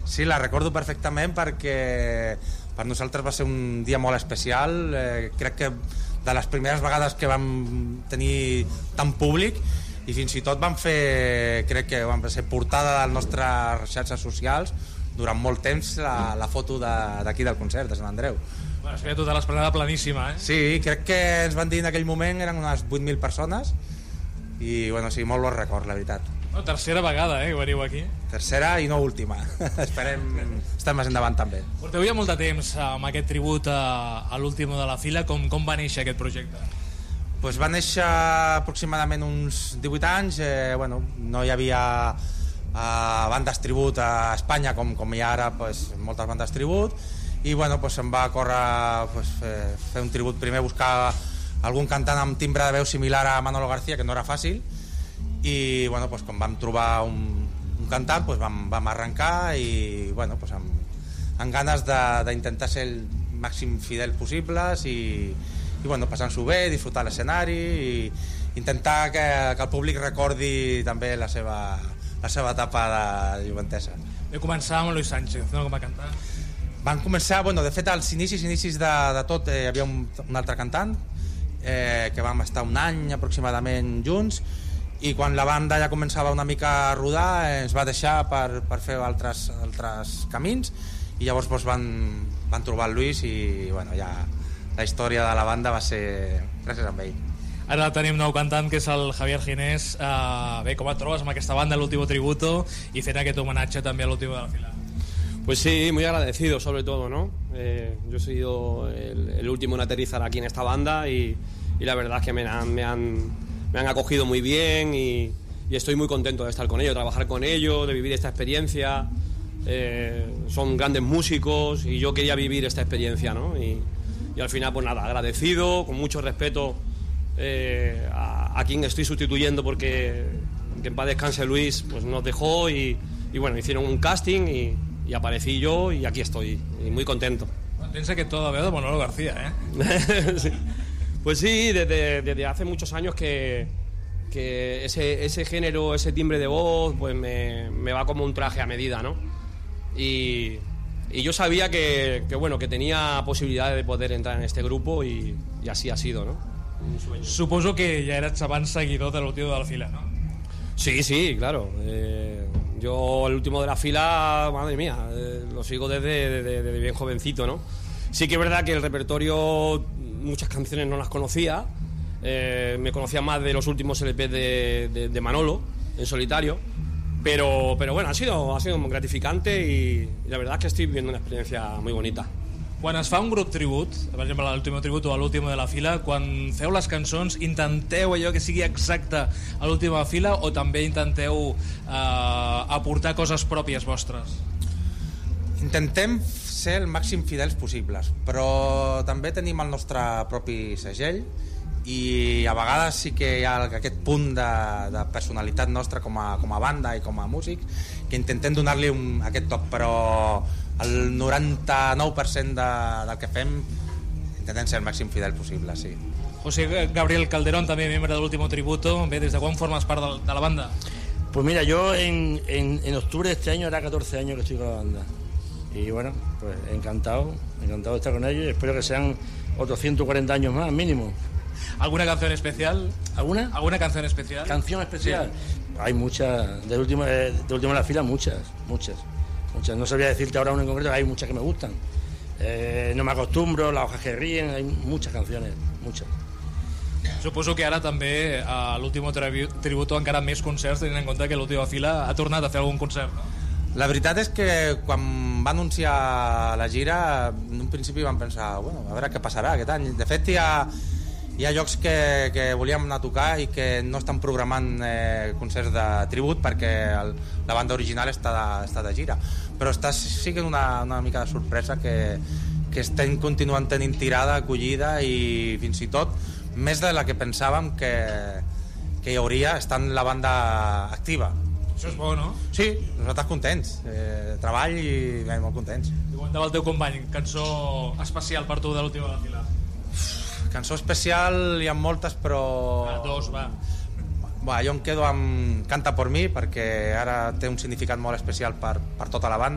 Sí, la recordo perfectament perquè per nosaltres va ser un dia molt especial. Crec que de les primeres vegades que vam tenir tant públic, i fins i tot crec que vam ser portada de les nostres xarxes socials durant molt temps la foto d'aquí del concert, de Sant Andreu. Bueno, es feia tota l'esplanada planíssima, eh? Sí, crec que ens van dir en aquell moment eren unes 8.000 persones i bueno, sí, molt bon record, la veritat. No, tercera vegada, que veniu aquí. Tercera i no última. Esperem estar més endavant també. Porteu ja molt de temps amb aquest tribut a l'último de la fila. Com va néixer aquest projecte? Pues va néixer aproximadament uns 18 anys. Bueno, no hi havia bandes tribut a Espanya com hi ha ara, pues, moltes bandes tribut, i bueno, pues, em va córrer pues, fer un tribut, primer buscar algun cantant amb timbre de veu similar a Manolo García, que no era fàcil, i bueno, pues, quan vam trobar un cantant, pues, vam arrencar i bueno, pues, amb ganes d'intentar ser el màxim fidel possibles i bueno, passant-s'ho bé, disfrutar l'escenari i intentar que el públic recordi també la seva etapa de joventesa. Vam començar amb Luis Sánchez, no?, com a cantant. Van començar, bueno, de fet, als inicis de tot hi havia un altre cantant que vam estar un any aproximadament junts, i quan la banda ja començava una mica a rodar ens va deixar per fer altres camins, i llavors doncs, van trobar el Luis i bueno, ja la història de la banda va ser gràcies a ell. Ara tenim nou cantant, que és el Javier Ginés. Bé, com et trobes amb aquesta banda, l'Último Tributo, i fent aquest homenatge també a l'último de la fila? Pues sí, muy agradecido sobre todo, ¿no? Yo he sido el último en aterrizar aquí en esta banda y la verdad es que me han acogido muy bien y estoy muy contento de estar con ellos, de trabajar con ellos, de vivir esta experiencia. Son grandes músicos y yo quería vivir esta experiencia, ¿no? Y al final, pues nada, agradecido, con mucho respeto a quien estoy sustituyendo, porque que en paz descanse Luis, pues nos dejó y bueno, hicieron un casting y aparecí yo y aquí estoy, y muy contento. Piensa que todo veo de Manolo García, ¿eh? Sí. Pues sí, desde hace muchos años que ese género, ese timbre de voz, pues me va como un traje a medida, ¿no? Y yo sabía que bueno, que tenía posibilidades de poder entrar en este grupo y así ha sido, ¿no? Suposo que ya eras abans seguidor del último de la fila, ¿no? Sí, claro. Yo el último de la fila, madre mía, lo sigo desde bien jovencito, ¿no? Sí que es verdad que el repertorio, muchas canciones no las conocía. Me conocía más de los últimos LPs de Manolo, en solitario. Pero bueno, ha sido muy gratificante y la verdad es que estoy viviendo una experiencia muy bonita. Quan es fa un grup tribut, per exemple l'últim tribut o l'últim de la fila, quan feu les cançons intenteu allò que sigui exacte a l'última fila o també intenteu aportar coses pròpies vostres? Intentem ser el màxim fidels possibles, però també tenim el nostre propi segell i a vegades sí que hi ha aquest punt de personalitat nostra com a banda i com a músic, que intentem donar-li aquest toc, però el 99% del que fem intentem ser el màxim fidel possible, sí. José Gabriel Calderón, també membre de l'Último Tributo. Bé, ¿desde cuándo formas parte de la banda? Pues mira, yo en octubre de este año hará 14 años que estoy con la banda. Y bueno, pues encantado de estar con ellos y espero que sean otros 140 años más, mínimo. ¿Alguna canción especial? ¿Alguna? ¿Alguna canción especial? ¿Canción especial? Sí. Hay muchas, de último de la fila muchas. No sabría decirte ahora una en concreto, hay muchas que me gustan. No me acostumbro, Las hojas que ríen, hay muchas canciones, muchas. Suposo que ara també a l'últim tributo encara més concerts, tenint en compte que l'última fila ha tornat a fer algun concert, no? La veritat és que quan va anunciar la gira, en un principi vam pensar, bueno, a veure què passarà aquest any. De fet, hi ha llocs que volíem anar a tocar i que no estan programant concerts de tribut perquè la banda original està de gira, però està sent una mica de sorpresa que estem continuant tenint tirada, acollida i fins i tot més de la que pensàvem que hi hauria estant la banda activa. Això és bo, no? Sí, nosaltres contents, treball i molt contents. I comentava el teu company, cançó especial per tu de l'última de la fila. Cançó especial hi ha moltes, però... Dos, va. Jo em quedo amb Canta por mi, perquè ara té un significat molt especial per tota la banda.